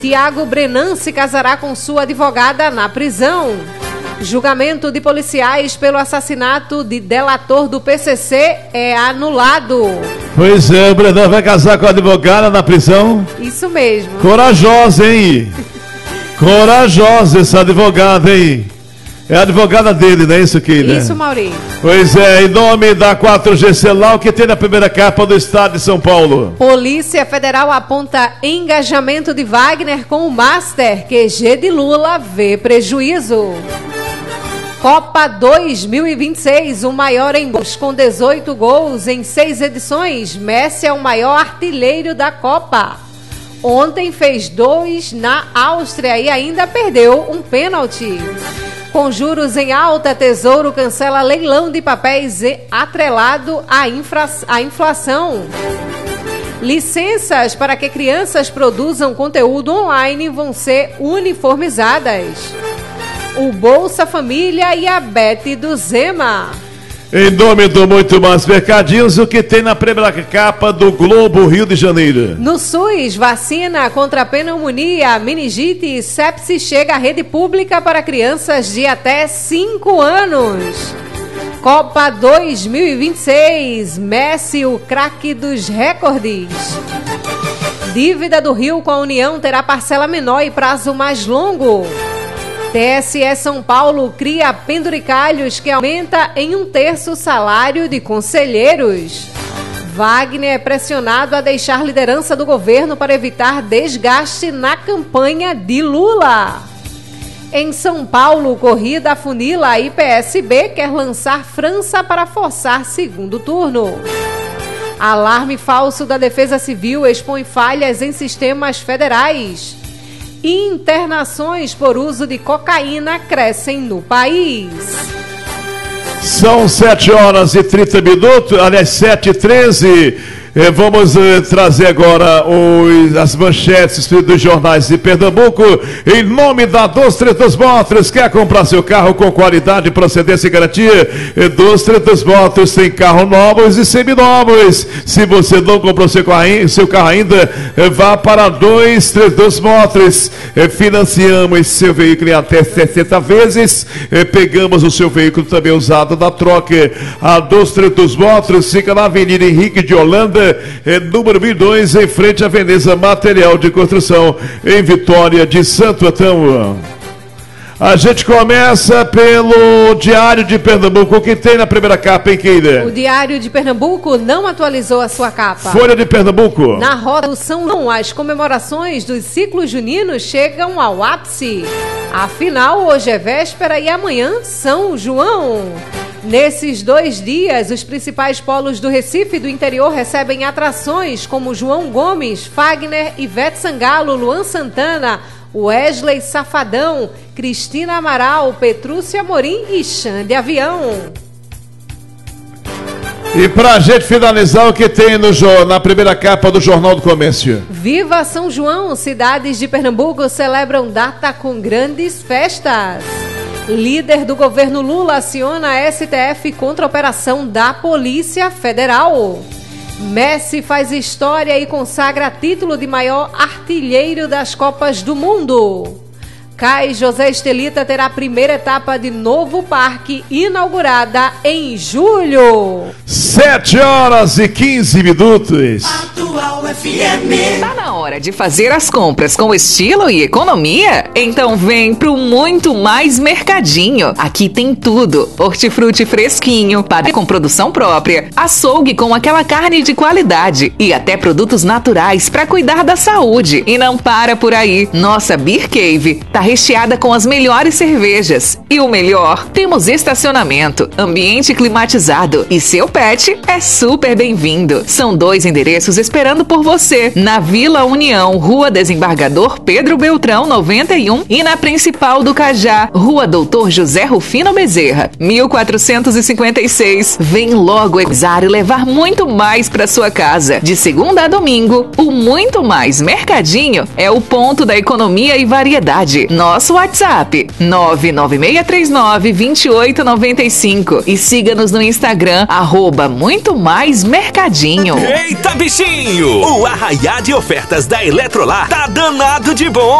Tiago Brenan se casará com sua advogada na prisão. Julgamento de policiais pelo assassinato de delator do PCC é anulado. Pois é, o Brenan vai casar com a advogada na prisão? Isso mesmo. Corajosa, hein? Corajosa essa advogada, hein? É a advogada dele, não é isso aqui, né? Isso, Maurinho. Pois é, em nome da 4G Celal, que tem na primeira capa do estado de São Paulo. Polícia Federal aponta engajamento de Wagner com o Master. QG de Lula vê prejuízo. Copa 2026, o maior em gols, com 18 gols em 6 edições. Messi é o maior artilheiro da Copa. Ontem fez 2 na Áustria e ainda perdeu um pênalti. Com juros em alta, Tesouro cancela leilão de papéis atrelado à inflação. Licenças para que crianças produzam conteúdo online vão ser uniformizadas. O Bolsa Família e a Bete do Zema. Em nome do Muito Mais Mercadinhos, o que tem na primeira capa do Globo Rio de Janeiro. No SUS, vacina contra pneumonia, meningite e sepse chega à rede pública para crianças de até 5 anos. Copa 2026, Messi, o craque dos recordes. Dívida do Rio com a União terá parcela menor e prazo mais longo. TSE São Paulo cria penduricalhos que aumenta em 1/3 o salário de conselheiros. Wagner é pressionado a deixar liderança do governo para evitar desgaste na campanha de Lula. Em São Paulo, corrida afunila e PSB quer lançar França para forçar segundo turno. Alarme falso da Defesa Civil expõe falhas em sistemas federais. Internações por uso de cocaína crescem no país. São 7h30, aliás, 7h13. Vamos trazer agora as manchetes dos jornais de Pernambuco. Em nome da Dostre dos Motors, quer comprar seu carro com qualidade, procedência e garantia? Dostre dos Motors tem carros novos e seminovos. Se você não comprou seu carro ainda, vá para Dostre dos Motors. Financiamos seu veículo em até 60 vezes. Pegamos o seu veículo também usado da troca. A Dostre dos Motors fica na Avenida Henrique de Holanda, número 22, em frente à Veneza Material de Construção, em Vitória de Santo Antão. A gente começa pelo Diário de Pernambuco, o que tem na primeira capa, hein, Keila? O Diário de Pernambuco não atualizou a sua capa. Folha de Pernambuco. Na roda do São João, as comemorações dos ciclos juninos chegam ao ápice. Afinal, hoje é véspera e amanhã São João. Nesses 2 dias, os principais polos do Recife e do interior recebem atrações como João Gomes, Fagner, Ivete Sangalo, Luan Santana, Wesley Safadão, Cristina Amaral, Petrúcia Amorim e Xande Avião. E pra gente finalizar, o que tem na primeira capa do Jornal do Comércio? Viva São João! Cidades de Pernambuco celebram data com grandes festas. Líder do governo Lula aciona a STF contra a operação da Polícia Federal. Messi faz história e consagra título de maior artilheiro das Copas do Mundo. Cais José Estelita terá a primeira etapa de novo parque inaugurada em julho. 7h15. Atual FM. Tá na hora de fazer as compras com estilo e economia? Então vem pro Muito Mais Mercadinho. Aqui tem tudo: hortifruti fresquinho, padrão com produção própria, açougue com aquela carne de qualidade e até produtos naturais para cuidar da saúde. E não para por aí. Nossa Beer Cave tá recheada com as melhores cervejas. E o melhor, temos estacionamento, ambiente climatizado e seu pet é super bem-vindo. São 2 endereços esperando por você. Na Vila União, Rua Desembargador Pedro Beltrão, 91 e na Principal do Cajá, Rua Doutor José Rufino Bezerra, 1456. Vem logo exar e levar muito mais para sua casa. De segunda a domingo, o Muito Mais Mercadinho é o ponto da economia e variedade. Nosso WhatsApp 996392895 e siga-nos no Instagram @muito mais mercadinho. Eita, bichinho! O arraiá de ofertas da Eletrolar tá danado de bom!